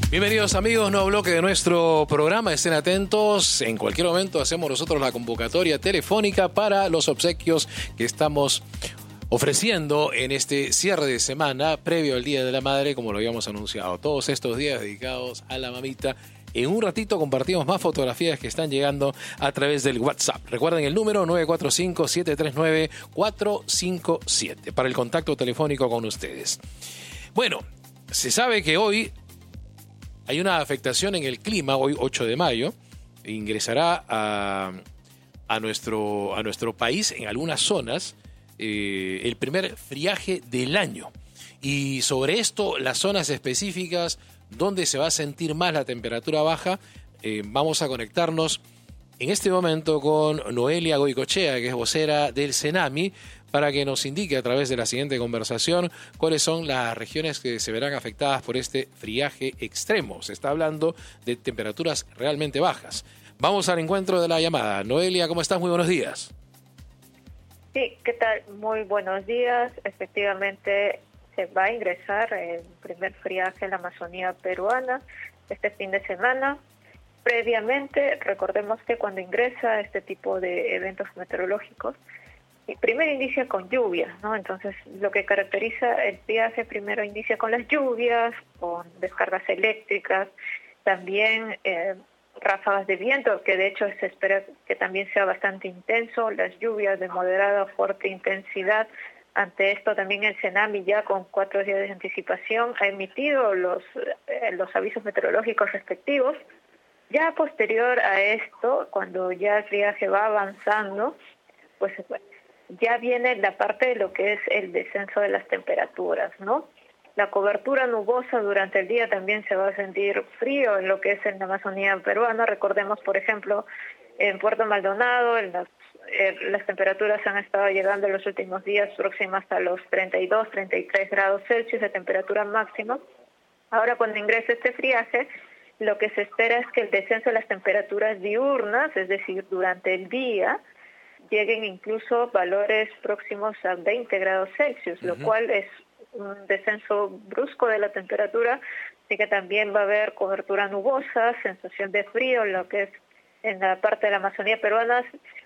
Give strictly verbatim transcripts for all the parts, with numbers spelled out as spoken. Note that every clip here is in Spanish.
Bienvenidos amigos, nuevo bloque de nuestro programa. Estén atentos, en cualquier momento hacemos nosotros la convocatoria telefónica para los obsequios que estamos ofreciendo en este cierre de semana previo al Día de la Madre, como lo habíamos anunciado. Todos estos días dedicados a la mamita. En un ratito compartimos más fotografías que están llegando a través del WhatsApp. Recuerden el número nueve cuatro cinco, siete tres nueve, cuatro cinco siete para el contacto telefónico con ustedes. Bueno, se sabe que hoy hay una afectación en el clima, hoy ocho de mayo, ingresará a, a, nuestro, a nuestro país en algunas zonas eh, el primer friaje del año. Y sobre esto, las zonas específicas donde se va a sentir más la temperatura baja, eh, vamos a conectarnos en este momento con Noelia Goicoechea, que es vocera del CENAMI, para que nos indique a través de la siguiente conversación cuáles son las regiones que se verán afectadas por este friaje extremo. Se está hablando de temperaturas realmente bajas. Vamos al encuentro de la llamada. Noelia, ¿cómo estás? Muy buenos días. Sí, ¿qué tal? Muy buenos días. Efectivamente, se va a ingresar el primer friaje en la Amazonía peruana este fin de semana. Previamente, recordemos que cuando ingresa este tipo de eventos meteorológicos, primero inicia con lluvias, ¿no? Entonces, lo que caracteriza el friaje primero inicia con las lluvias, con descargas eléctricas, también eh, ráfagas de viento, que de hecho se espera que también sea bastante intenso, las lluvias de moderada a fuerte intensidad. Ante esto también el CENAMI ya con cuatro días de anticipación ha emitido los, eh, los avisos meteorológicos respectivos. Ya posterior a esto, cuando ya el friaje va avanzando, pues ya viene la parte de lo que es el descenso de las temperaturas, ¿no? La cobertura nubosa durante el día también se va a sentir frío en lo que es en la Amazonía peruana. Recordemos, por ejemplo, en Puerto Maldonado, en las, eh, las temperaturas han estado llegando en los últimos días próximas a los treinta y dos, treinta y tres grados Celsius de temperatura máxima. Ahora, cuando ingrese este friaje, lo que se espera es que el descenso de las temperaturas diurnas, es decir, durante el día, lleguen incluso valores próximos a veinte grados Celsius, uh-huh. Lo cual es un descenso brusco de la temperatura, así que también va a haber cobertura nubosa, sensación de frío, lo que es en la parte de la Amazonía peruana,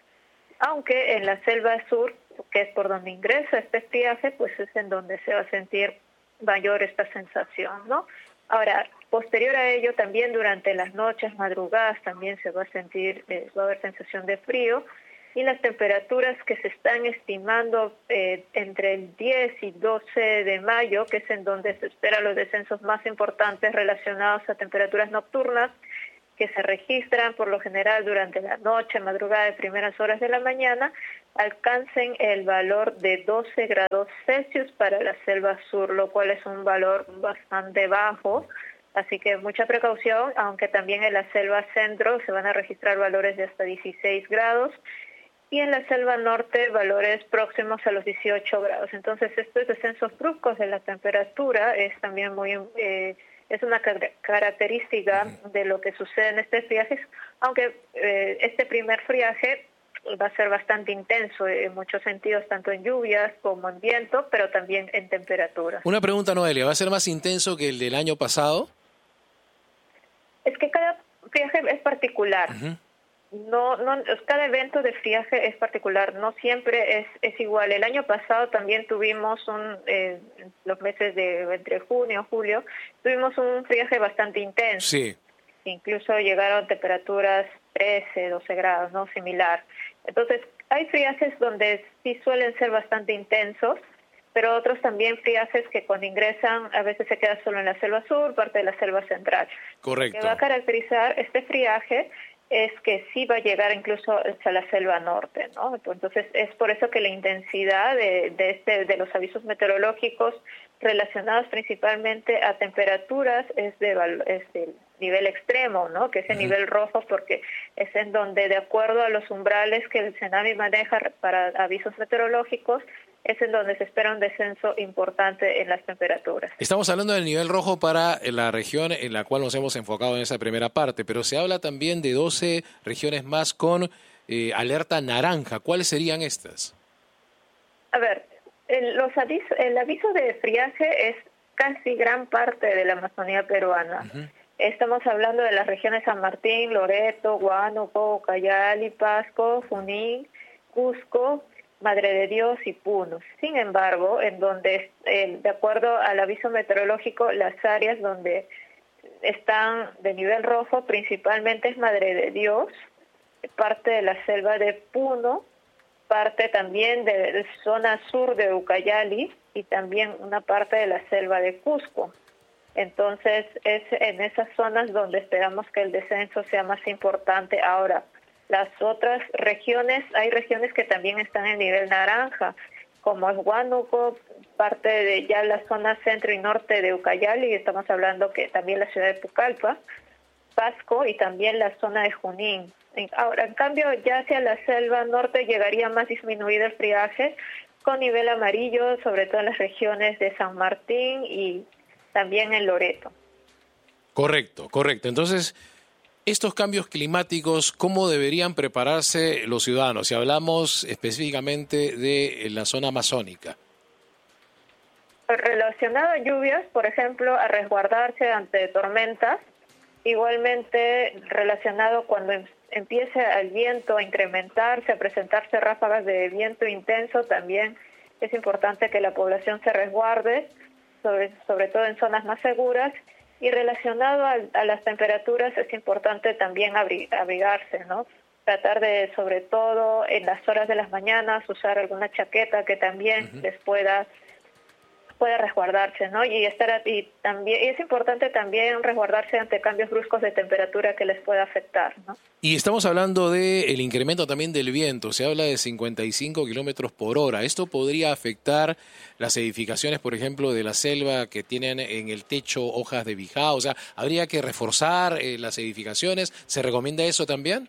aunque en la selva sur, que es por donde ingresa este friaje, pues es en donde se va a sentir mayor esta sensación, ¿no? Ahora, posterior a ello, también durante las noches, madrugadas, también se va a sentir, eh, va a haber sensación de frío, y las temperaturas que se están estimando eh, entre el diez y doce de mayo, que es en donde se esperan los descensos más importantes relacionados a temperaturas nocturnas, que se registran por lo general durante la noche, madrugada y primeras horas de la mañana, alcancen el valor de doce grados Celsius para la selva sur, lo cual es un valor bastante bajo. Así que mucha precaución, aunque también en la selva centro se van a registrar valores de hasta dieciséis grados, y en la selva norte valores próximos a los dieciocho grados. Entonces, estos descensos bruscos de la temperatura es también muy eh, es una car- característica de lo que sucede en estos friajes, aunque eh, este primer friaje va a ser bastante intenso en muchos sentidos, tanto en lluvias como en viento, pero también en temperatura. Una pregunta, Noelia, ¿va a ser más intenso que el del año pasado? Es que cada friaje es particular. Uh-huh. No, no, cada evento de friaje es particular, no siempre es, es igual. El año pasado también tuvimos un, eh, los meses de entre junio y julio, tuvimos un friaje bastante intenso. Sí. Incluso llegaron temperaturas trece, doce grados, ¿no? Similar. Entonces, hay friajes donde sí suelen ser bastante intensos, pero otros también friajes que cuando ingresan a veces se queda solo en la selva sur, parte de la selva central. Correcto. Lo que va a caracterizar este friaje es que sí va a llegar incluso hasta la selva norte, ¿no? Entonces es por eso que la intensidad de, de, este, de los avisos meteorológicos relacionados principalmente a temperaturas es de, es de nivel extremo, ¿no? Que es el uh-huh. nivel rojo, porque es en donde, de acuerdo a los umbrales que el CENAMI maneja para avisos meteorológicos, es en donde se espera un descenso importante en las temperaturas. Estamos hablando del nivel rojo para la región en la cual nos hemos enfocado en esa primera parte, pero se habla también de doce regiones más con eh, alerta naranja. ¿Cuáles serían estas? A ver, el, los avisos, el aviso de friaje es casi gran parte de la Amazonía peruana. Uh-huh. Estamos hablando de las regiones San Martín, Loreto, Huánuco, Ucayali, Pasco, Junín, Cusco, Madre de Dios y Puno. Sin embargo, en donde, eh, de acuerdo al aviso meteorológico, las áreas donde están de nivel rojo principalmente es Madre de Dios, parte de la selva de Puno, parte también de la zona sur de Ucayali y también una parte de la selva de Cusco. Entonces, es en esas zonas donde esperamos que el descenso sea más importante. Ahora, las otras regiones, hay regiones que también están en nivel naranja, como es Huánuco, parte de ya la zona centro y norte de Ucayali, y estamos hablando que también la ciudad de Pucallpa, Pasco y también la zona de Junín. Ahora, en cambio, ya hacia la selva norte llegaría más disminuido el friaje, con nivel amarillo, sobre todo en las regiones de San Martín y también en Loreto. Correcto, correcto. Entonces, estos cambios climáticos, ¿cómo deberían prepararse los ciudadanos? Si hablamos específicamente de la zona amazónica. Relacionado a lluvias, por ejemplo, a resguardarse ante tormentas. Igualmente, relacionado cuando empiece el viento a incrementarse, a presentarse ráfagas de viento intenso, también es importante que la población se resguarde, sobre, sobre todo en zonas más seguras. Y relacionado a, a las temperaturas, es importante también abrigarse, ¿no? Tratar de, sobre todo en las horas de las mañanas, usar alguna chaqueta que también uh-huh. les pueda puede resguardarse, ¿no? Y estar y también y es importante también resguardarse ante cambios bruscos de temperatura que les pueda afectar, ¿no? Y estamos hablando de el incremento también del viento. Se habla de cincuenta y cinco kilómetros por hora. ¿Esto podría afectar las edificaciones, por ejemplo, de la selva que tienen en el techo hojas de bijao? O sea, ¿habría que reforzar eh, las edificaciones? ¿Se recomienda eso también?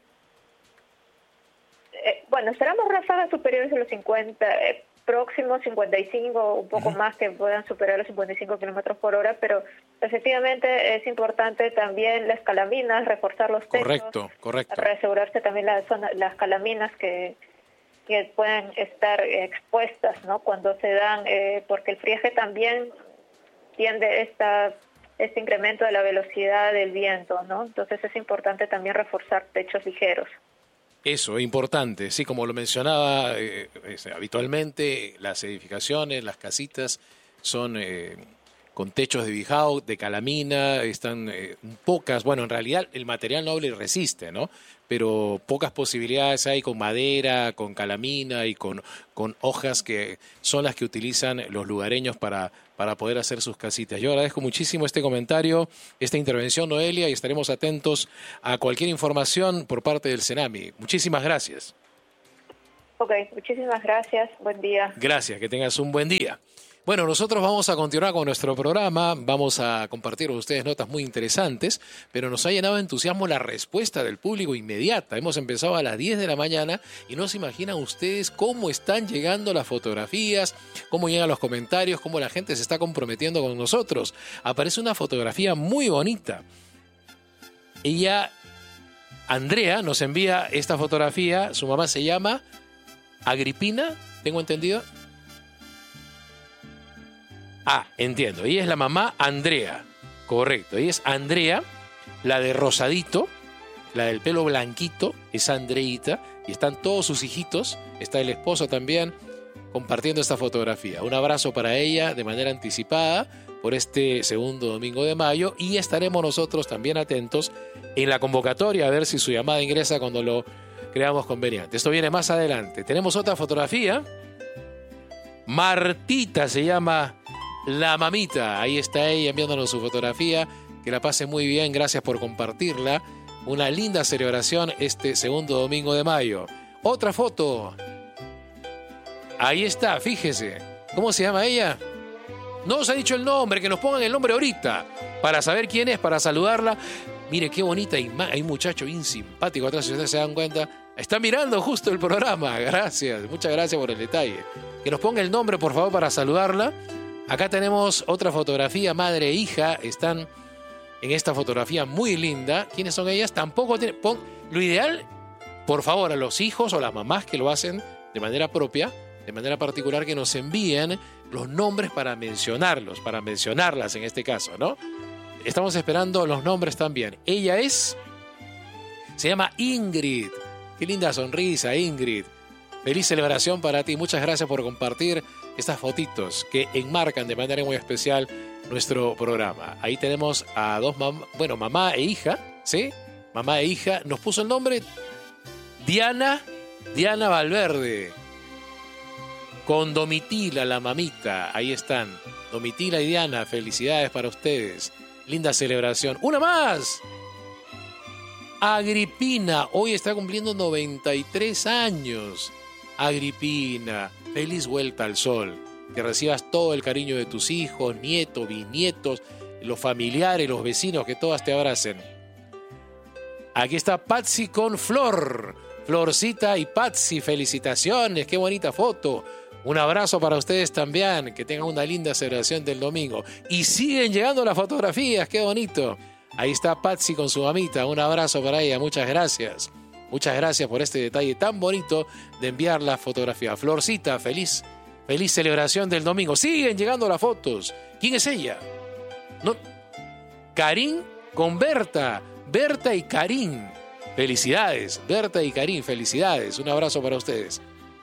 Eh, bueno, esperamos ráfagas superiores a los cincuenta, eh, próximos cincuenta y cinco, un poco uh-huh. más que puedan superar los cincuenta y cinco kilómetros por hora, pero efectivamente es importante también las calaminas, reforzar los techos. Correcto, correcto. Reasegurarse también la zona, las calaminas que, que pueden estar expuestas, ¿no? Cuando se dan, eh, porque el friaje también tiende esta este incremento de la velocidad del viento, ¿no? Entonces es importante también reforzar techos ligeros. Eso, es importante. Sí, como lo mencionaba, eh, es, habitualmente las edificaciones, las casitas son eh, con techos de bijao, de calamina, están eh, pocas, bueno, en realidad el material noble resiste, ¿no? Pero pocas posibilidades hay con madera, con calamina y con, con hojas que son las que utilizan los lugareños para, para poder hacer sus casitas. Yo agradezco muchísimo este comentario, esta intervención, Noelia, y estaremos atentos a cualquier información por parte del CENAMI. Muchísimas gracias. Ok, muchísimas gracias. Buen día. Gracias, que tengas un buen día. Bueno, nosotros vamos a continuar con nuestro programa, vamos a compartir con ustedes notas muy interesantes, pero nos ha llenado de entusiasmo la respuesta del público inmediata. Hemos empezado a las diez de la mañana y no se imaginan ustedes cómo están llegando las fotografías, cómo llegan los comentarios, cómo la gente se está comprometiendo con nosotros. Aparece una fotografía muy bonita. Ella, Andrea, nos envía esta fotografía, su mamá se llama Agripina, ¿tengo entendido? Ah, entiendo. Ella es la mamá Andrea. Correcto. Ella es Andrea, la de rosadito, la del pelo blanquito, es Andreita. Y están todos sus hijitos. Está el esposo también compartiendo esta fotografía. Un abrazo para ella de manera anticipada por este segundo domingo de mayo. Y estaremos nosotros también atentos en la convocatoria a ver si su llamada ingresa cuando lo creamos conveniente. Esto viene más adelante. Tenemos otra fotografía. Martita se llama la mamita, ahí está ella enviándonos su fotografía, que la pase muy bien, gracias por compartirla, una linda celebración este segundo domingo de mayo. Otra foto, ahí está, fíjese, ¿cómo se llama ella? No nos ha dicho el nombre, que nos pongan el nombre ahorita, para saber quién es, para saludarla. Mire qué bonita, hay un muchacho bien simpático atrás, si ustedes se dan cuenta, está mirando justo el programa, gracias, muchas gracias por el detalle. Que nos ponga el nombre, por favor, para saludarla. Acá tenemos otra fotografía, madre e hija, están en esta fotografía muy linda. ¿Quiénes son ellas? Tampoco tienen... Pon, lo ideal, por favor, a los hijos o las mamás que lo hacen de manera propia, de manera particular, que nos envíen los nombres para mencionarlos, para mencionarlas en este caso, ¿no? estamos esperando los nombres también. Ella es, se llama Ingrid. Qué linda sonrisa, Ingrid. Feliz celebración para ti. Muchas gracias por compartir estas fotitos que enmarcan de manera muy especial nuestro programa. Ahí tenemos a dos mamás, bueno, mamá e hija, ¿sí? Mamá e hija. Nos puso el nombre Diana, Diana Valverde. Con Domitila, la mamita. Ahí están. Domitila y Diana, felicidades para ustedes. Linda celebración. ¡Una más! Agripina, hoy está cumpliendo noventa y tres años. Agripina, feliz vuelta al sol. Que recibas todo el cariño de tus hijos, nietos, bisnietos, los familiares, los vecinos, que todas te abracen. Aquí está Patsy con Flor. Florcita y Patsy, felicitaciones, qué bonita foto. Un abrazo para ustedes también, que tengan una linda celebración del domingo. Y siguen llegando las fotografías, qué bonito. Ahí está Patsy con su mamita, un abrazo para ella, muchas gracias. Muchas gracias por este detalle tan bonito de enviar la fotografía. Florcita, feliz, feliz celebración del domingo. Siguen llegando las fotos. ¿Quién es ella? ¿No? Karin con Berta. Berta y Karin. Felicidades. Berta y Karin, felicidades. Un abrazo para ustedes.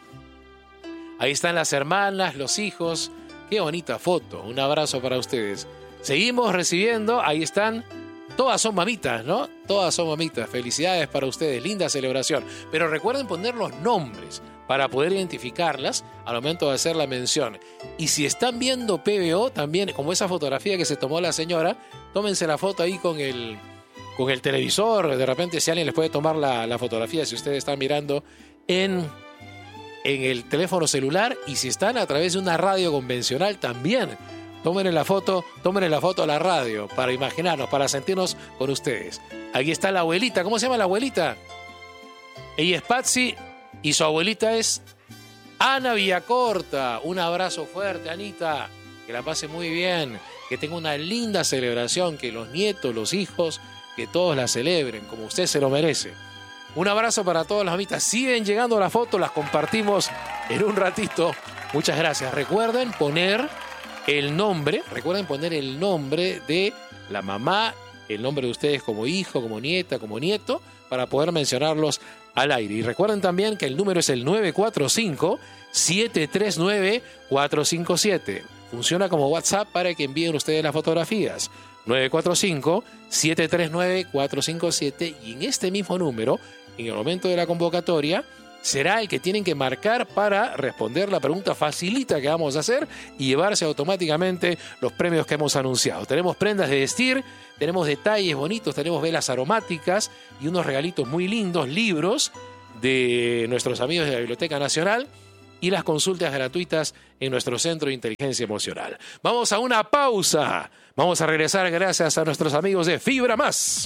Ahí están las hermanas, los hijos. Qué bonita foto. Un abrazo para ustedes. Seguimos recibiendo. Ahí están. Todas son mamitas, ¿no? Todas son mamitas. Felicidades para ustedes. Linda celebración. Pero recuerden poner los nombres para poder identificarlas al momento de hacer la mención. Y si están viendo P B O, también, como esa fotografía que se tomó la señora, tómense la foto ahí con el, con el televisor. De repente, si alguien les puede tomar la, la fotografía, si ustedes están mirando en, en el teléfono celular, y si están a través de una radio convencional también. Tómenle la foto, tómenle la foto a la radio para imaginarnos, para sentirnos con ustedes. Aquí está la abuelita. ¿Cómo se llama la abuelita? Ella es Patsy y su abuelita es Ana Villacorta. Un abrazo fuerte, Anita. Que la pase muy bien. Que tenga una linda celebración. Que los nietos, los hijos, que todos la celebren como usted se lo merece. Un abrazo para todas las mamitas. Siguen llegando las fotos, las compartimos en un ratito. Muchas gracias. Recuerden poner el nombre, recuerden poner el nombre de la mamá, el nombre de ustedes como hijo, como nieta, como nieto, para poder mencionarlos al aire. Y recuerden también que el número es el nueve cuatro cinco, siete tres nueve, cuatro cinco siete. Funciona como WhatsApp para que envíen ustedes las fotografías. nueve cuatro cinco, siete tres nueve, cuatro cinco siete. Y en este mismo número, en el momento de la convocatoria, será el que tienen que marcar para responder la pregunta facilita que vamos a hacer y llevarse automáticamente los premios que hemos anunciado. Tenemos prendas de vestir, tenemos detalles bonitos, tenemos velas aromáticas y unos regalitos muy lindos, libros de nuestros amigos de la Biblioteca Nacional y las consultas gratuitas en nuestro Centro de Inteligencia Emocional. Vamos a una pausa. Vamos a regresar gracias a nuestros amigos de Fibra Más.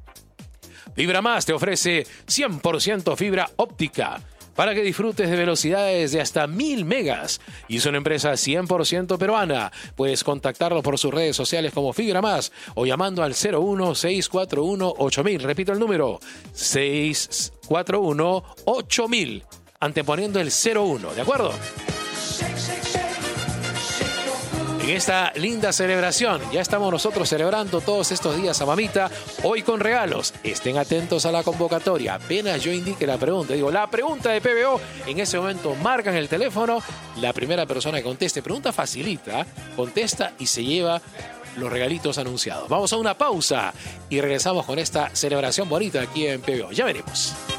Fibra Más te ofrece cien por ciento fibra óptica para que disfrutes de velocidades de hasta mil megas. Y es una empresa cien por ciento peruana. Puedes contactarlo por sus redes sociales como Fibra Más o llamando al cero uno, seis cuatro uno, ocho mil. Repito el número, seis cuatro uno, ocho mil. Anteponiendo el cero uno, ¿de acuerdo? En esta linda celebración, ya estamos nosotros celebrando todos estos días a mamita, hoy con regalos. Estén atentos a la convocatoria. Apenas yo indique la pregunta, digo, la pregunta de P B O, en ese momento marcan el teléfono, la primera persona que conteste, pregunta facilita, contesta y se lleva los regalitos anunciados. Vamos a una pausa y regresamos con esta celebración bonita aquí en P B O. Ya venimos.